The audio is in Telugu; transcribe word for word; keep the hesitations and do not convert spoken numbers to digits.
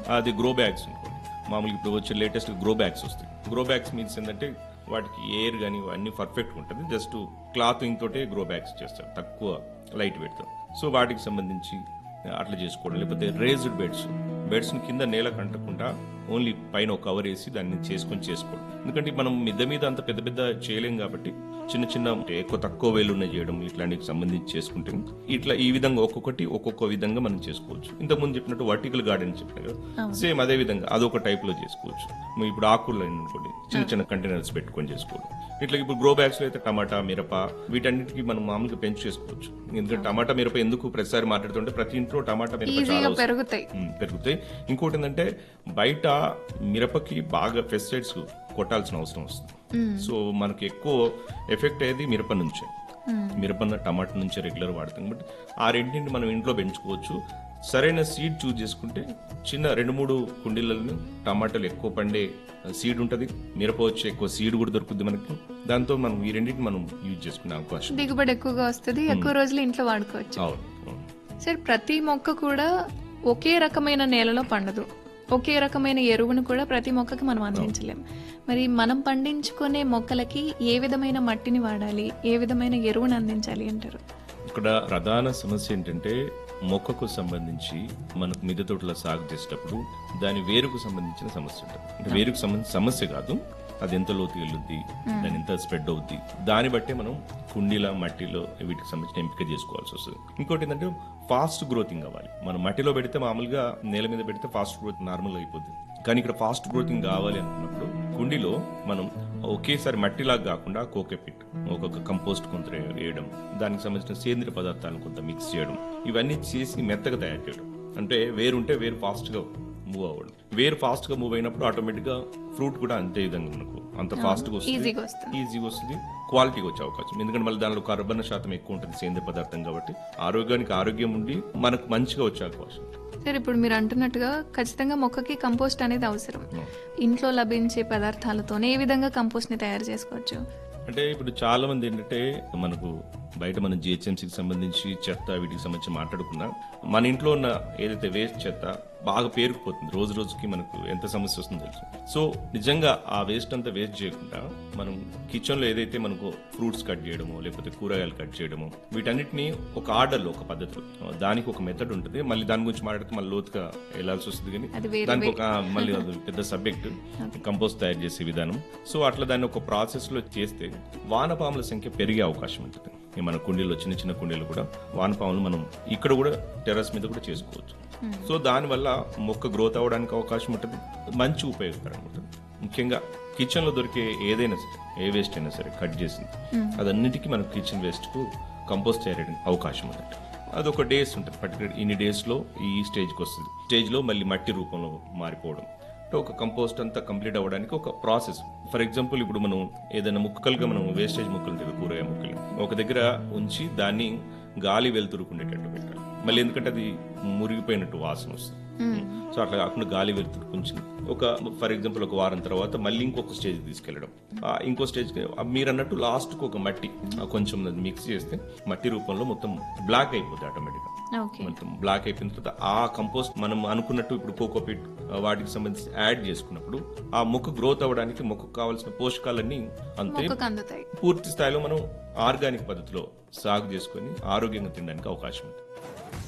అది గ్రో బ్యాగ్స్ అనుకోండి. మామూలుగా ఇప్పుడు వచ్చే లేటెస్ట్ గ్రో బ్యాగ్స్ వస్తాయి. గ్రో బ్యాగ్స్ మీన్స్ ఏంటంటే వాటికి ఎయిర్ కానీ అన్ని పర్ఫెక్ట్గా ఉంటుంది. జస్ట్ క్లాతింగ్ తోటే గ్రో బ్యాగ్స్ చేస్తారు, తక్కువ లైట్ పెడతాం. సో వాటికి సంబంధించి అట్లా చేసుకోవడం. లేకపోతే రేజ్డ్ బెడ్స్ బెడ్స్ని కింద నేల కంటకుండా ఓన్లీ పైన ఒక కవర్ వేసి దాన్ని చేసుకొని చేసుకోవడం. ఎందుకంటే మనం మిద్ద మీద అంత పెద్ద పెద్ద చేయలేం కాబట్టి చిన్న చిన్న ఎక్కువ తక్కువ వేలు ఉన్న చేయడం ఇట్లాంటికి సంబంధించి చేసుకుంటే ఇట్లా ఈ విధంగా ఒక్కొక్కటి ఒక్కొక్క విధంగా మనం చేసుకోవచ్చు. ఇంతకుముందు చెప్పినట్టు వర్టికల్ గార్డెన్ చెప్పిన కదా, సేమ్ అదే విధంగా అదొక టైప్ లో చేసుకోవచ్చు. ఇప్పుడు ఆకులు అనుకోండి చిన్న చిన్న కంటైనర్స్ పెట్టుకొని చేసుకోవడం. ఇట్లా ఇప్పుడు గ్రో బ్యాగ్స్ లో అయితే టమాటా, మిరప వీటన్నిటికీ మనం మామూలుగా పెంచి చేసుకోవచ్చు. ఎందుకంటే టమాటా, మిరప ఎందుకు ప్రతిసారి మాట్లాడుతుంటే ప్రతి ఇంట్లో టమాటా, మిరప చాలా పెరుగుతాయి పెరుగుతాయి ఇంకోటి ఏంటంటే బయట మిరపకి బాగా పెస్టిసైడ్స్ కొట్టాల్సిన అవసరం వస్తుంది. సో మనకి ఎక్కువ ఎఫెక్ట్ అయ్యేది మిరప నుంచే. మిరపన్న టమాటా నుంచే రెగ్యులర్ వాడతాం. బట్ ఆ రెండింటిని మనం ఇంట్లో పెంచుకోవచ్చు. సరైన సీడ్ చూజ్ చేసుకుంటే చిన్న రెండు మూడు కుండీలలో టమాటాలు ఎక్కువ పండే సీడ్ ఉంటుంది, మిరప వచ్చే ఎక్కువ సీడ్ కూడా దొరుకుతుంది మనకి. దాంతో మనం ఈ రెండింటిని మనం యూజ్ చేసుకునే అవకాశం, దిగుబడి ఎక్కువగా వస్తుంది, ఎక్కువ రోజులు ఇంట్లో వాడుకోవచ్చు. సార్, ప్రతి మొక్క కూడా ఒకే రకమైన నేలలో పండదు. ఒకే రకమైన ఎరువును కూడా ప్రతి మొక్కకి మనం అందించలేం. మరి మనం పండించుకునే మొక్కలకి ఏ విధమైన మట్టిని వాడాలి, ఏ విధమైన ఎరువును అందించాలి అంటారు? ఇక్కడ ప్రధాన సమస్య ఏంటంటే మొక్కకు సంబంధించి మనకు మిద్దె తోటల సాగు చేసేటప్పుడు దాని వేరుకు సంబంధించిన సమస్య ఉంటుంది. అంటే వేరుకు సంబంధించిన సమస్య కాదు, అది ఎంత లోతు వెళ్ళుద్ది, దాని ఎంత స్ప్రెడ్ అవుద్ది, దాన్ని బట్టే మనం కుండీల మట్టిలో వీటికి సంబంధించిన ఎంపిక చేసుకోవాల్సి వస్తుంది. ఇంకోటి ఏంటంటే ఫాస్ట్ గ్రోతింగ్ కావాలి. మనం మట్టిలో పెడితే మామూలుగా నేల మీద పెడితే ఫాస్ట్ గ్రోత్ నార్మల్ అయిపోద్ది. కానీ ఇక్కడ ఫాస్ట్ గ్రోతింగ్ కావాలి అనుకున్నప్పుడు కుండీలో మనం ఒకేసారి మట్టిలాగా కాకుండా కోకోపిట్, ఒక్కొక్క కంపోస్ట్ కొంత వేయడం, దానికి సంబంధించిన సేంద్రియ పదార్థాలను కొంత మిక్స్ చేయడం, ఇవన్నీ చేసి మెత్తగా తయారు చేయడం. అంటే వేరుంటే వేరు ఫాస్ట్ గా మూవ్ అవ్వడం. వేరు ఫాస్ట్ గా మూవ్ అయినప్పుడు ఆటోమేటిక్ గా ఫ్రూట్ కూడా అంతే విధంగా మనకు అంత ఫాస్ట్ గా వస్తుంది, ఈజీగా వస్తుంది, క్వాలిటీగా వచ్చే అవకాశం. ఎందుకంటే మళ్ళీ దానిలో కార్బన్ శాతం ఎక్కువ ఉంటుంది సేంద్రియ పదార్థం కాబట్టి ఆరోగ్యానికి ఆరోగ్యం ఉండి మనకు మంచిగా వచ్చే అవకాశం. సార్, ఇప్పుడు మీరు అంటున్నట్టుగా ఖచ్చితంగా మొక్కకి కంపోస్ట్ అనేది అవసరం. ఇంట్లో లభించే పదార్థాలతోనే ఏ విధంగా కంపోస్ట్ ని తయారు చేసుకోవచ్చు? అంటే ఇప్పుడు చాలా మంది ఏంటంటే మనకు బయట మన జిహెచ్ఎంసీకి సంబంధించి చెత్త వీటికి సంబంధించి మాట్లాడుకున్నా మన ఇంట్లో ఉన్న ఏదైతే వేస్ట్ చెత్త బాగా పేరుకుపోతుంది. రోజు రోజుకి మనకు ఎంత సమస్య వస్తుందో తెలుసు. సో నిజంగా ఆ వేస్ట్ అంతా వేస్ట్ చేయకుండా మనం కిచెన్ లో ఏదైతే మనకు ఫ్రూట్స్ కట్ చేయడమో లేకపోతే కూరగాయలు కట్ చేయడమో వీటన్నిటిని ఒక ఆర్డర్ లో ఒక పద్ధతిలో, దానికి ఒక మెథడ్ ఉంటుంది. మళ్ళీ దాని గురించి మాట్లాడితే మళ్ళీ లోతుగా వెళ్లాల్సి వస్తుంది. కానీ దానికి ఒక మళ్ళీ పెద్ద సబ్జెక్ట్ కంపోస్ట్ తయారు చేసే విధానం. సో అట్లా దాన్ని ఒక ప్రాసెస్ లో చేస్తే వానపాముల సంఖ్య పెరిగే అవకాశం ఉంటుంది. మన కుండీలో చిన్న చిన్న కుండీలు కూడా వానపాములు మనం ఇక్కడ కూడా టెర్రస్ మీద కూడా చేసుకోవచ్చు. సో దానివల్ల మొక్క గ్రోత్ అవ్వడానికి అవకాశం ఉంటుంది, మంచి ఉపయోగకరంగా ఉంటుంది. ముఖ్యంగా కిచెన్ లో దొరికే ఏదైనా సరే, ఏ వేస్ట్ అయినా సరే కట్ చేసింది అదన్నిటికీ మనం కిచెన్ వేస్ట్ కు కంపోస్ట్ చేయడానికి అవకాశం ఉంటుంది. అదొక డేస్ ఉంటుంది, పర్టికులర్ ఇన్ని డేస్ లో ఈ స్టేజ్కి వస్తుంది. స్టేజ్ లో మళ్ళీ మట్టి రూపంలో మారిపోవడం, ఒక కంపోస్ట్ అంతా కంప్లీట్ అవ్వడానికి ఒక ప్రాసెస్. ఫర్ ఎగ్జాంపుల్ ఇప్పుడు మనం ఏదైనా ముక్కలుగా మనం వేస్టేజ్ ముక్కలు ఉంటుంది, కూరగాయ ముక్కలు ఒక దగ్గర ఉంచి దాన్ని గాలి వెలుతురుకుండేటట్టు పెట్టాలి. మళ్ళీ ఎందుకంటే అది మురిగిపోయినట్టు వాసన వస్తుంది. సో అట్లా కాకుండా గాలి వెలుతురు కొంచెం ఒక ఫర్ ఎగ్జాంపుల్ ఒక వారం తర్వాత మళ్ళీ ఇంకొక స్టేజ్ తీసుకెళ్లడం. ఇంకో స్టేజ్ మీరు అన్నట్టు లాస్ట్ కు ఒక మట్టి కొంచెం మిక్స్ చేస్తే మట్టి రూపంలో మొత్తం బ్లాక్ అయిపోతుంది ఆటోమేటిక్ గా. మొత్తం బ్లాక్ అయిపోయిన తర్వాత ఆ కంపోస్ట్ మనం అనుకున్నట్టు ఇప్పుడు కోకోపిట్ వాటికి సంబంధించి యాడ్ చేసుకున్నప్పుడు ఆ మొక్క గ్రోత్ అవ్వడానికి మొక్కకు కావాల్సిన పోషకాలన్నీ అంతే పూర్తి స్థాయిలో మనం ఆర్గానిక్ పద్ధతిలో సాగు చేసుకుని ఆరోగ్యంగా తినడానికి అవకాశం ఉంది.